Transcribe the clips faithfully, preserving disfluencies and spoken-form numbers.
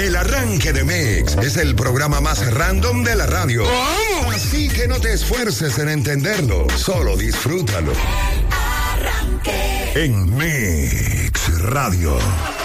El Arranque de Mix es el programa más random de la radio. ¿Cómo? Así que no te esfuerces en entenderlo, solo disfrútalo. El Arranque. En Mix Radio.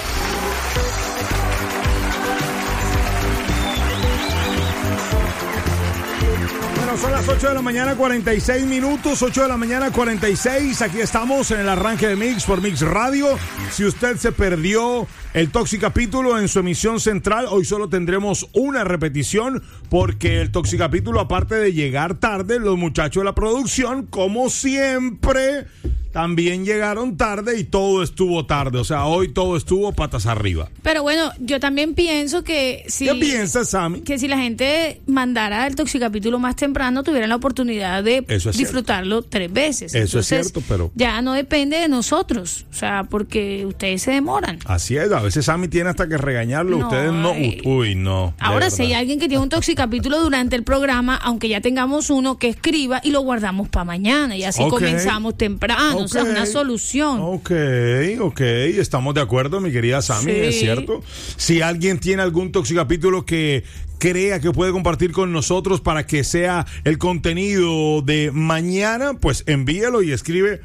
Son las ocho de la mañana, cuarenta y seis minutos, ocho de la mañana, cuarenta y seis. Aquí estamos en el Arranque de Mix por Mix Radio. Si usted se perdió el Toxicapítulo en su emisión central, hoy solo tendremos una repetición porque el Toxicapítulo, aparte de llegar tarde, los muchachos de la producción, como siempre, también llegaron tarde y todo estuvo tarde. O sea, hoy todo estuvo patas arriba. Pero bueno, yo también pienso que si... ¿Qué piensas, Sammy? Que si la gente mandara el Toxicapítulo más temprano, tuvieran la oportunidad de es disfrutarlo cierto. tres veces. Eso Entonces, es cierto, pero... ya no depende de nosotros. O sea, porque ustedes se demoran. Así es, a veces Sammy tiene hasta que regañarlo. No, ustedes no... ay. Uy, no. Ahora, si hay alguien que tiene un Toxicapítulo durante el programa, aunque ya tengamos uno, que escriba y lo guardamos para mañana. Y así okay. comenzamos temprano. Okay. O sea, una solución. Ok, ok, estamos de acuerdo, mi querida Sammy, Sí. es cierto. Si alguien tiene algún Toxicapítulo que crea que puede compartir con nosotros para que sea el contenido de mañana, pues envíelo y escribe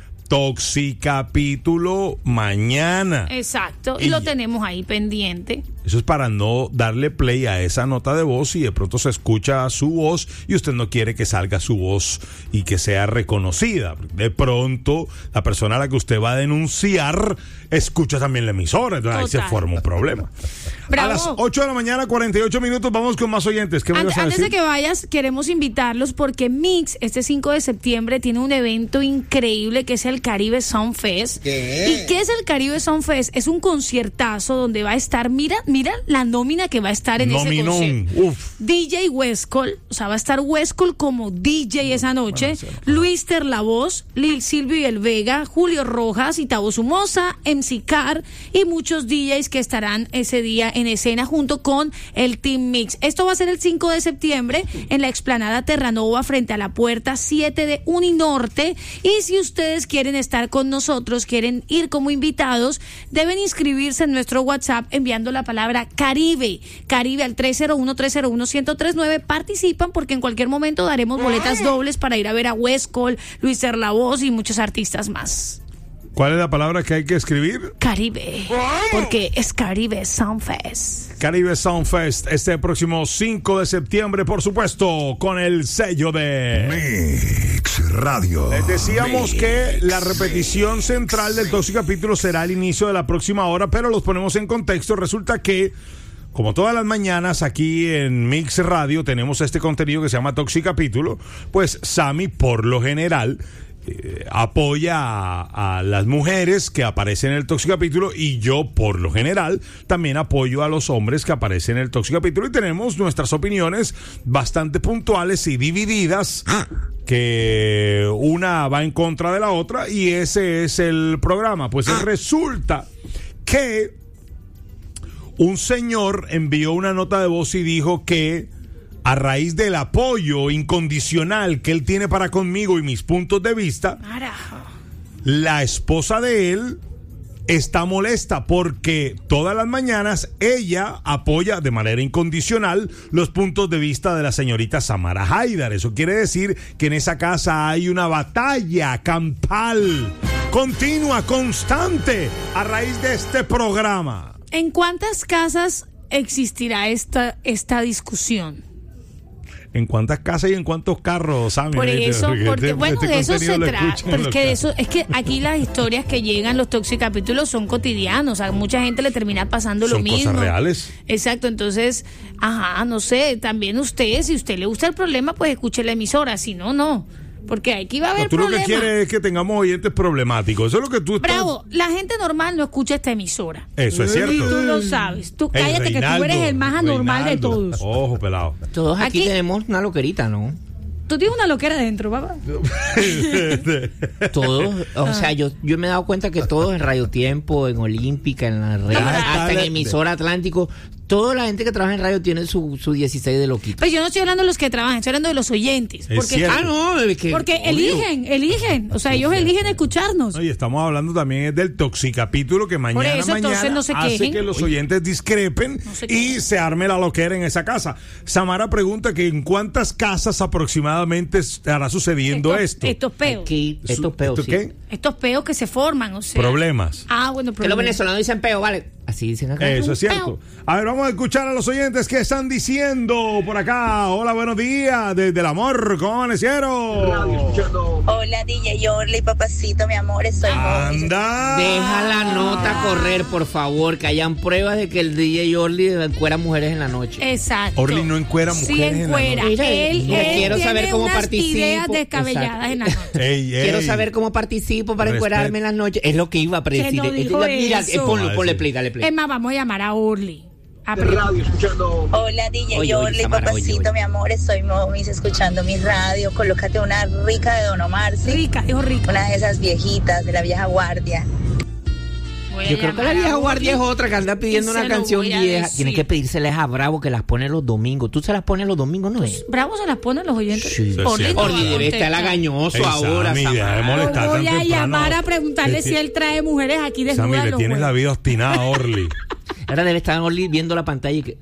Toxicapítulo mañana. Exacto, y, Y- lo tenemos ahí pendiente. Eso es para no darle play a esa nota de voz y de pronto se escucha su voz y usted no quiere que salga su voz y que sea reconocida. De pronto, la persona a la que usted va a denunciar escucha también la emisora, entonces ahí se Total. forma un problema. Bravo. A las ocho de la mañana, cuarenta y ocho minutos, vamos con más oyentes. ¿Qué me Ant- ibas a antes de decir? que vayas, queremos invitarlos porque Mix este cinco de septiembre tiene un evento increíble que es el Caribe Sound Fest. ¿Qué? ¿Y qué es el Caribe Sound Fest? Es un conciertazo donde va a estar, mira, mira la nómina que va a estar en Nominón. ese concierto. Uf. D J Westcol, o sea, va a estar Westcol como D J esa noche, Luis Ter La Voz, Lil Silvio y el Vega, Julio Rojas y Tavo Somoza, M C Car y muchos D Js que estarán ese día en escena junto con el Team Mix. Esto va a ser el cinco de septiembre en la explanada Terranova frente a la puerta siete de Uninorte. Y si ustedes quieren estar con nosotros, quieren ir como invitados, deben inscribirse en nuestro WhatsApp enviando la palabra Caribe, Caribe al tres cero uno, tres cero uno, uno cero tres nueve. Participan porque en cualquier momento daremos boletas dobles para ir a ver a Westcol, Luis Ter La Voz y muchos artistas más. ¿Cuál es la palabra que hay que escribir? Caribe, porque es Caribe Sound Fest. Caribe Sound Fest, este próximo cinco de septiembre, por supuesto, con el sello de... Mix Radio. Les decíamos Mix. que la repetición central del Toxicapítulo será al inicio de la próxima hora, pero los ponemos en contexto. Resulta que, como todas las mañanas aquí en Mix Radio tenemos este contenido que se llama Toxicapítulo, pues Sammy, por lo general, eh, apoya a, a las mujeres que aparecen en el Toxicapítulo y yo, por lo general, también apoyo a los hombres que aparecen en el Toxicapítulo y tenemos nuestras opiniones bastante puntuales y divididas, que una va en contra de la otra y ese es el programa. Pues resulta que un señor envió una nota de voz y dijo que a raíz del apoyo incondicional que él tiene para conmigo y mis puntos de vista, Carajo. la esposa de él está molesta porque todas las mañanas ella apoya de manera incondicional los puntos de vista de la señorita Samara Haidar. Eso quiere decir que en esa casa hay una batalla campal, continua, constante, a raíz de este programa. ¿En cuántas casas existirá esta, esta discusión? ¿En cuántas casas y en cuántos carros, Sammy? Por eso, Porque porque este- bueno, este de eso contenido se lo trata. escuchan en los Porque de carros. eso, es que aquí las historias que llegan, los toxicapítulos son cotidianos. A mucha gente le termina pasando lo Son mismo. cosas reales. Exacto, entonces, ajá, no sé, también usted, si usted le gusta el problema, pues escuche la emisora, si no, no. Porque aquí va a haber No, tú lo que problemas. quieres es que tengamos oyentes problemáticos. Eso es lo que tú estás... Bravo, la gente normal no escucha esta emisora. Eso es cierto. Y tú lo sabes. Tú Ey, cállate que tú Reinaldo, eres el más anormal Reinaldo. de todos. Ojo, pelado. Todos aquí, Aquí- tenemos una loquerita, ¿no? Tú tienes una loquera dentro, papá. Todos, o sea, yo, yo me he dado cuenta que todos en Radio Tiempo, en Olímpica, en la red, Ah, hasta en de- emisora Atlántico, toda la gente que trabaja en radio tiene su, su dieciséis de loquito. Pues yo no estoy hablando de los que trabajan, estoy hablando de los oyentes. Es Porque, cierto. Ah, no, es que porque obvio. eligen, eligen. O sea, ellos eligen escucharnos. Oye, estamos hablando también del toxicapítulo que mañana, Por eso, mañana entonces, no se hace quejen. que los oyentes discrepen No se y quejen. se arme la loquera en esa casa. Samara pregunta que en cuántas casas aproximadamente estará sucediendo esto. Estos peos. Aquí, estos peos, ¿Esto sí. qué? Estos peos que se forman, o sea. Problemas. Ah, bueno, Que los problemas. venezolanos dicen peo, vale. Así dicen acá. Eso es cierto. Peo. A ver, vamos a escuchar a los oyentes que están diciendo por acá. Hola, buenos días, desde el amor, ¿cómo amanecieron? Hola, D J Orly, papacito, mi amor, estoy muy... Anda. Deja la nota correr, por favor, que hayan pruebas de que el D J Orly encuera mujeres en la noche. Exacto. Orly no encuera mujeres Sí en la encuera. noche. Mira, Él, mira, él quiero tiene saber cómo unas participo. ideas descabelladas Exacto. en la noche. Ey, ey. Quiero saber cómo participo para Respeto. encuerarme en las noches. Es lo que iba a predecir. Que no Eh, dijo Mira, eso. eh, ponlo, Ah, ponle sí. play, dale play. Es más, vamos a llamar a Orly. A Hola, D J Oye, oye, Orly, Samara, oye, papacito, oye. mi amor, estoy momis escuchando mi radio. Colócate una rica de Don Omar, ¿sí? Rica, dijo rica. Una de esas viejitas, de la vieja guardia. Voy a Yo creo que llamar la a vieja Orly. guardia es otra que anda pidiendo Y una se lo canción voy a vieja. decir. Tiene que pedírselas a Bravo que las pone los domingos. ¿Tú se las pones los domingos, no es? Bravo se las ponen los oyentes. Sí. Orly Sí, no Orly va a debe estar contestar. lagañoso Ey, ahora, Sammy, deja de Samara. molestar. Yo voy tan a temprano. llamar a preguntarle Eh, si él trae mujeres aquí desnudas. Sammy, le los tienes la jueves. vida obstinada a Orly. Ahora debe estar Orly viendo la pantalla y que...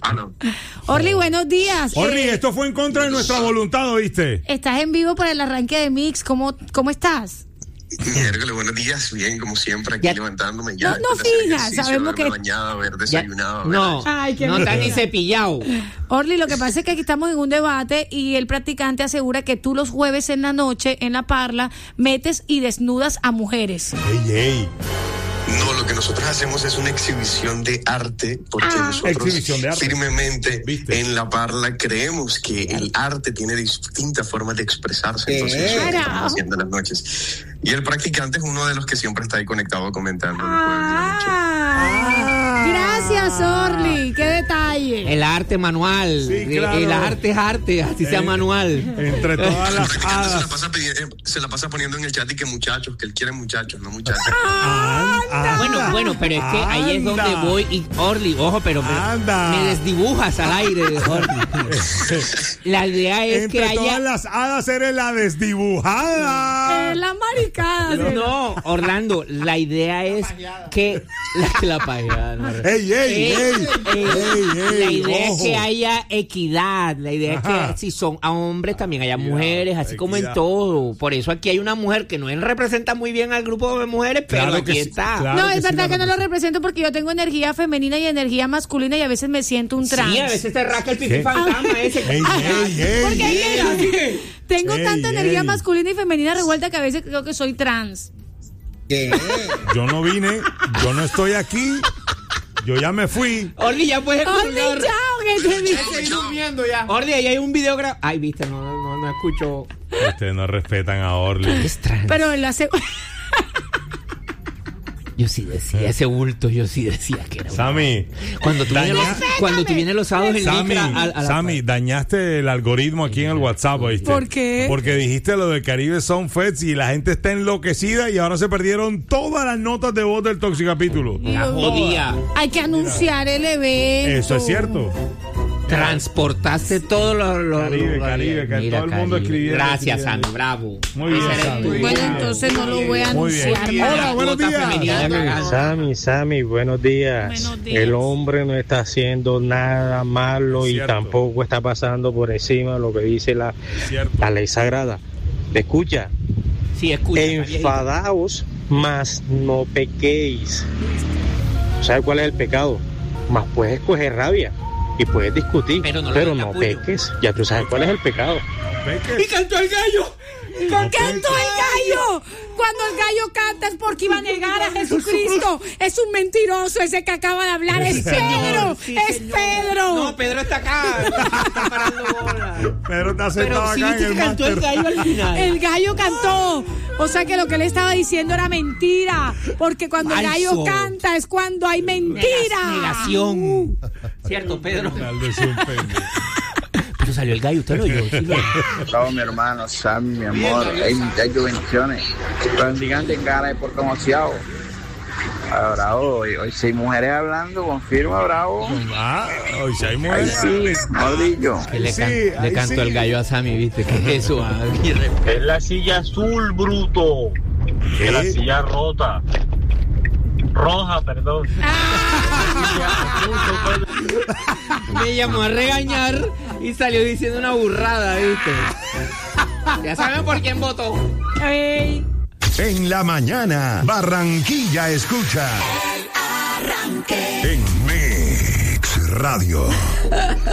Orly, buenos días. Orly, Eh, esto fue en contra de nuestra voluntad, ¿oíste? Estás en vivo para el arranque de Mix. ¿Cómo, cómo estás? Miércoles, buenos días, bien, como siempre, aquí Ya- levantándome ya. No, no después de hacer fijas, ejercicio, sabemos haberme que- bañado, haber Ya- desayunado, haber no, hecho- Ay, qué no está mira. ni cepillado. Orly, lo que pasa es que aquí estamos en un debate y el practicante asegura que tú los jueves en la noche, en la parla, metes y desnudas a mujeres. Ey, ey. No, lo que nosotros hacemos es una exhibición de arte, porque Ah. nosotros Exhibición de arte. firmemente ¿Viste? en la parla creemos que el arte tiene distintas formas de expresarse. Entonces, eso es lo que Carajo. estamos haciendo en las noches. Y el practicante es uno de los que siempre está ahí conectado comentando. los jueves de la noche. Ah, gracias, Orly. Qué detalle. El arte manual. Sí, claro. El arte es arte, así sea Eh, manual. Entre todas El las practicante se la, hadas. pasa pidi- eh, se la pasa poniendo en el chat y que muchachos, que él quiere muchachos, no muchachos. Anda. Bueno, bueno, pero es que ahí es donde Anda. voy y Orly, ojo, pero me, Anda. me desdibujas al aire, Orly. La idea es Entre que todas haya... las hadas eres la desdibujada. Eh, la maricada. de- No, Orlando, la idea es que la, la pajeada, no. Ey, ey, ey. Eh, Ey, ey, la idea ojo. es que haya equidad, la idea Ajá. es que si son a hombres también haya mujeres, así como en equidad. todo. Por eso aquí hay una mujer que no representa muy bien al grupo de mujeres, pero Claro aquí que sí, está. claro. No, que es sí verdad la que no lo represento. represento porque yo tengo energía femenina y energía masculina y a veces me siento un trans. Sí, a veces te rasca el ¿Qué? pipí fantasma ese. Ey, ey, ey, Porque ey. hay- tengo Ey, tanta ey. energía masculina y femenina revuelta que a veces creo que soy trans. Yo no vine, yo no estoy aquí. Yo ya me fui. Orly, ya puedes Orly, colgar. chao, que te digo. Estoy durmiendo ya. Orly, ahí hay un video grabado. Ay, viste, no, no, no escucho. Ustedes no respetan a Orly. Es trans. Pero él hace. Yo sí decía, ese bulto, yo sí decía que era. una- Sammy, Cuando tú vienes daña- los, cuando tú vienes los sábados en Sammy, licra a, a la Sammy, dañaste el algoritmo aquí en el WhatsApp, ¿oíste? ¿Por qué? Porque dijiste lo de Caribe Sound Fest y la gente está enloquecida y ahora se perdieron todas las notas de voz del Toxicapítulo. La jodía. Hay que anunciar el evento. Eso es cierto. Transportaste todo lo, lo Caribe, lo- Caribe, que Mira, todo el mundo Caribe. escribiendo, Gracias, escribiendo. Sammy, bravo. Muy bien, Ese eres Sammy. tú. Muy Bueno, bien. entonces no lo voy a Muy bien. anunciar. Hola, buenos Cuota días. femenina de Sammy, cagada. Sammy, Sammy, buenos días. Buenos días. El hombre no está haciendo nada malo y Cierto. tampoco está pasando por encima de lo que dice la, Cierto. la ley sagrada. Escucha, Sí, escucha. enfadaos, mas no pequéis. ¿Sabes cuál es el pecado? Mas puedes coger rabia y puedes discutir, Pero no pero le no, des capullo. peques. Ya tú sabes cuál es el pecado. ¿Ves que- ¡Y cantó el gallo! ¿Con qué cantó el gallo? Cuando el gallo canta es porque iba a negar a Jesucristo. Es un mentiroso ese que acaba de hablar. Es Pedro. Sí, Es señor. Pedro. No, Pedro está acá. Está parando bola. Pero está sentado Pero sí acá en viste el que cantó el máster. gallo al final. El gallo cantó. O sea que lo que él estaba diciendo era mentira. Porque cuando el gallo Falso. canta es cuando hay mentira. Negación. ¿Cierto, Pedro? Ronaldo es un pendejo. Pero salió el gallo, usted lo oyó. Sí, lo oyó. Chao, mi hermano, Sammy, mi amor. Hey, muchachos, bendiciones. Bendigan de cara de Puerto Demasiado. Ah, bravo, hoy, hoy sí hay mujeres hablando, confirma, bravo. Ah, hoy sí hay Ay, mujeres. sí, mejor dicho. Que le, Sí, can- ahí le cantó sí. el gallo a Sammy, ¿viste? ¿Qué es eso? Ah, mi re- Es la silla azul, bruto. ¿Qué? Que la silla rota. Roja, perdón. Me llamó a regañar y salió diciendo una burrada, ¿viste? Ya saben por quién votó. Ey. En la mañana, Barranquilla escucha. El Arranque. En Mix Radio.